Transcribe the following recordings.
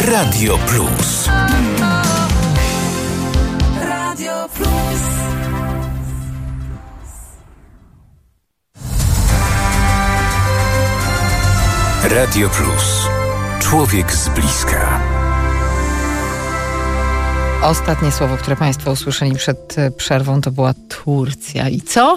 Radio Plus. Radio Plus. Radio Plus. Człowiek z bliska. Ostatnie słowo, które Państwo usłyszeli przed przerwą, to była Turcja. I co?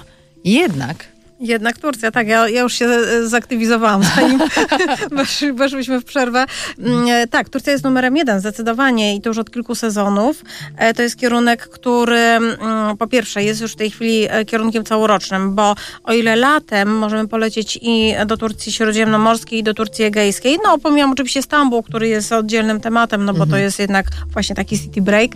Jednak Turcja, tak. Ja już się zaktywizowałam, zanim weszłyśmy w przerwę. Tak, Turcja jest numerem 1, zdecydowanie i to już od kilku sezonów. To jest kierunek, który po pierwsze jest już w tej chwili kierunkiem całorocznym, bo o ile latem możemy polecieć i do Turcji Śródziemnomorskiej, i do Turcji Egejskiej, no pomijam oczywiście Stambuł, który jest oddzielnym tematem, no bo to jest jednak właśnie taki city break,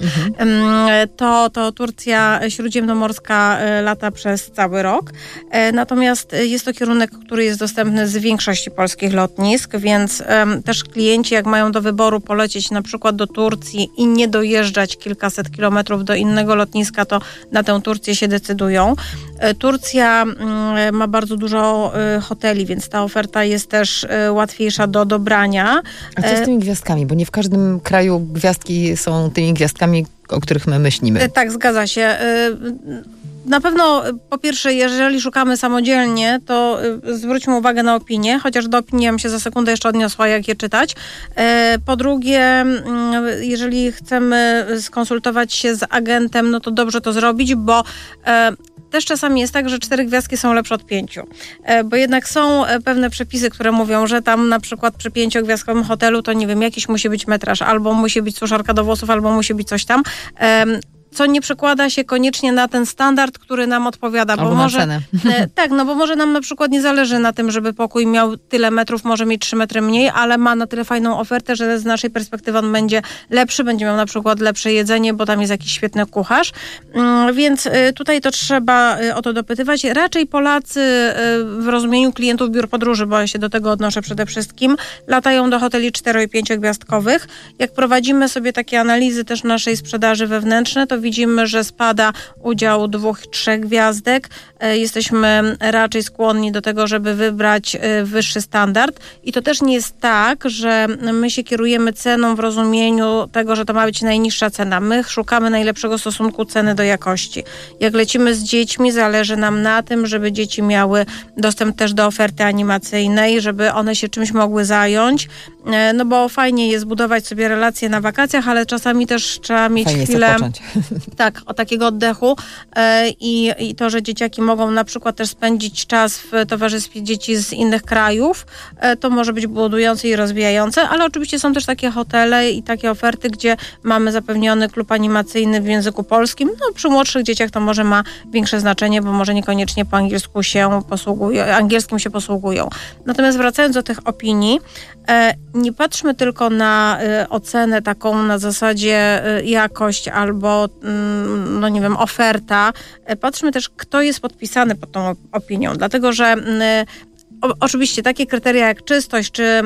to Turcja Śródziemnomorska lata przez cały rok. Natomiast jest to kierunek, który jest dostępny z większości polskich lotnisk, więc też klienci, jak mają do wyboru polecieć na przykład do Turcji i nie dojeżdżać kilkaset kilometrów do innego lotniska, to na tę Turcję się decydują. Turcja ma bardzo dużo hoteli, więc ta oferta jest też łatwiejsza do dobrania. A co z tymi gwiazdkami? Bo nie w każdym kraju gwiazdki są tymi gwiazdkami, o których my myślimy. Tak, zgadza się. Na pewno, po pierwsze, jeżeli szukamy samodzielnie, to zwróćmy uwagę na opinie, chociaż do opinii ja bym się za sekundę jeszcze odniosła, jak je czytać. Po drugie, jeżeli chcemy skonsultować się z agentem, no to dobrze to zrobić, bo też czasami jest tak, że 4 gwiazdki są lepsze od 5. Bo jednak są pewne przepisy, które mówią, że tam na przykład przy 5-gwiazdkowym hotelu to nie wiem, jakiś musi być metraż, albo musi być suszarka do włosów, albo musi być coś tam. Co nie przekłada się koniecznie na ten standard, który nam odpowiada. Albo bo na może, cenę. Tak, no bo może nam na przykład nie zależy na tym, żeby pokój miał tyle metrów, może mieć 3 metry mniej, ale ma na tyle fajną ofertę, że z naszej perspektywy on będzie lepszy, będzie miał na przykład lepsze jedzenie, bo tam jest jakiś świetny kucharz. Więc tutaj to trzeba o to dopytywać. Raczej Polacy w rozumieniu klientów biur podróży, bo ja się do tego odnoszę przede wszystkim, latają do hoteli 4- i 5-gwiazdkowych. Jak prowadzimy sobie takie analizy też naszej sprzedaży wewnętrznej, to widzimy, że spada udział 2-3 gwiazdek. Jesteśmy raczej skłonni do tego, żeby wybrać wyższy standard. I to też nie jest tak, że my się kierujemy ceną w rozumieniu tego, że to ma być najniższa cena. My szukamy najlepszego stosunku ceny do jakości. Jak lecimy z dziećmi, zależy nam na tym, żeby dzieci miały dostęp też do oferty animacyjnej, żeby one się czymś mogły zająć. No bo fajnie jest budować sobie relacje na wakacjach, ale czasami też trzeba mieć fajnie chwilę... Tak, o takiego oddechu i to, że dzieciaki mogą na przykład też spędzić czas w towarzystwie dzieci z innych krajów, to może być budujące i rozwijające, ale oczywiście są też takie hotele i takie oferty, gdzie mamy zapewniony klub animacyjny w języku polskim. No przy młodszych dzieciach to może ma większe znaczenie, bo może niekoniecznie po angielsku angielskim się posługują. Natomiast wracając do tych opinii, nie patrzmy tylko na ocenę taką na zasadzie jakość albo no nie wiem, oferta. Patrzmy też, kto jest podpisany pod tą opinią, dlatego że oczywiście takie kryteria jak czystość, czy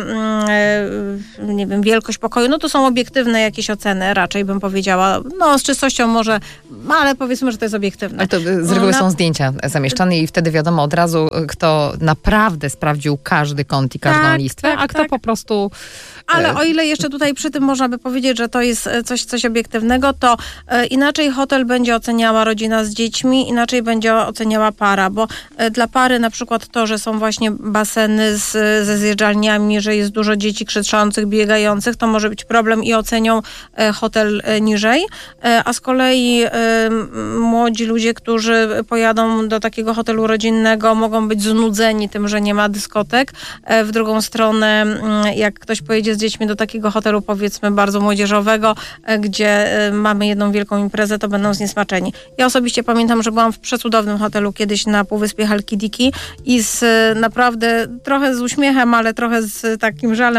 nie wiem, wielkość pokoju, no to są obiektywne jakieś oceny, raczej bym powiedziała. No z czystością może, ale powiedzmy, że to jest obiektywne. Ale to z reguły są zdjęcia zamieszczane i wtedy wiadomo od razu, kto naprawdę sprawdził każdy kąt i każdą listwę, a kto po prostu... Ale o ile jeszcze tutaj przy tym można by powiedzieć, że to jest coś obiektywnego, to inaczej hotel będzie oceniała rodzina z dziećmi, inaczej będzie oceniała para, bo dla pary na przykład to, że są właśnie baseny ze zjeżdżalniami, że jest dużo dzieci krzyczących, biegających, to może być problem i ocenią hotel niżej, a z kolei młodzi ludzie, którzy pojadą do takiego hotelu rodzinnego, mogą być znudzeni tym, że nie ma dyskotek. W drugą stronę, jak ktoś pojedzie z dziećmi do takiego hotelu, powiedzmy bardzo młodzieżowego, gdzie mamy jedną wielką imprezę, to będą zniesmaczeni. Ja osobiście pamiętam, że byłam w przecudownym hotelu kiedyś na półwyspie Halkidiki i naprawdę trochę z uśmiechem, ale trochę z takim żalem